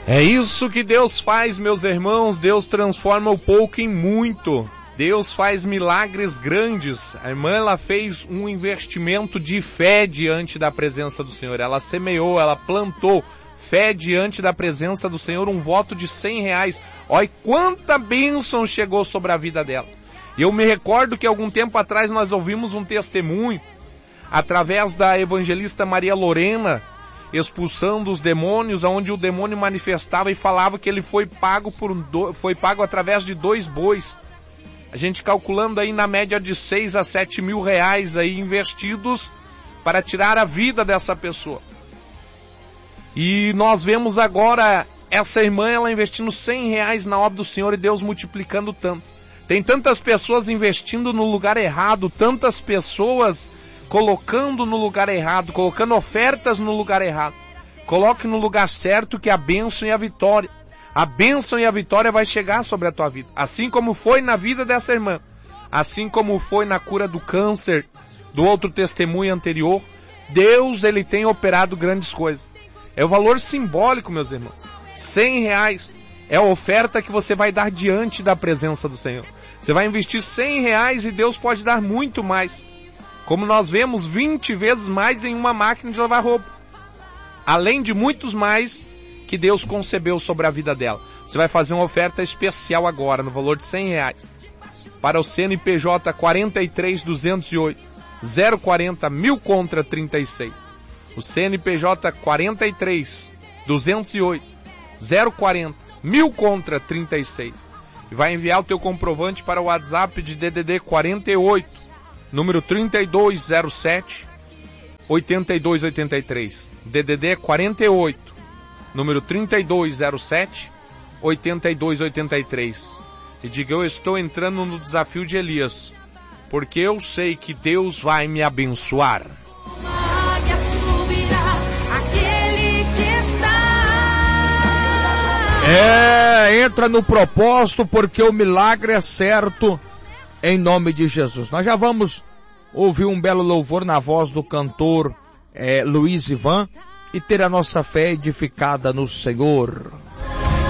É isso que Deus faz, meus irmãos. Deus transforma o pouco em muito. Deus faz milagres grandes. A irmã, ela fez um investimento de fé diante da presença do Senhor. Ela semeou, ela plantou fé diante da presença do Senhor, um voto de R$100. Olha quanta bênção chegou sobre a vida dela. E eu me recordo que algum tempo atrás nós ouvimos um testemunho através da evangelista Maria Lorena, expulsando os demônios, onde o demônio manifestava e falava que ele foi pago através de 2 bois. A gente calculando aí na média de 6 a 7 mil reais aí investidos para tirar a vida dessa pessoa. E nós vemos agora essa irmã, ela investindo R$100 na obra do Senhor e Deus multiplicando tanto. Tem tantas pessoas investindo no lugar errado, tantas pessoas colocando no lugar errado, colocando ofertas no lugar errado. Coloque no lugar certo que a bênção e a vitória vai chegar sobre a tua vida. Assim como foi na vida dessa irmã, assim como foi na cura do câncer, do outro testemunho anterior, Deus, ele tem operado grandes coisas. É o valor simbólico, meus irmãos. R$100 é a oferta que você vai dar diante da presença do Senhor. Você vai investir R$100 e Deus pode dar muito mais. Como nós vemos, 20 vezes mais em uma máquina de lavar roupa. Além de muitos mais que Deus concebeu sobre a vida dela. Você vai fazer uma oferta especial agora, no valor de R$100. Para o CNPJ 43208 040 1000 contra 36. O CNPJ 43208 040 1000 contra 36. E vai enviar o teu comprovante para o WhatsApp de DDD 48. Número 3207 8283. DDD 48. Número 3207 8283. E diga: eu estou entrando no desafio de Elias, porque eu sei que Deus vai me abençoar. Entra no propósito, porque o milagre é certo, em nome de Jesus. Nós já vamos ouvir um belo louvor na voz do cantor Luiz Ivan e ter a nossa fé edificada no Senhor.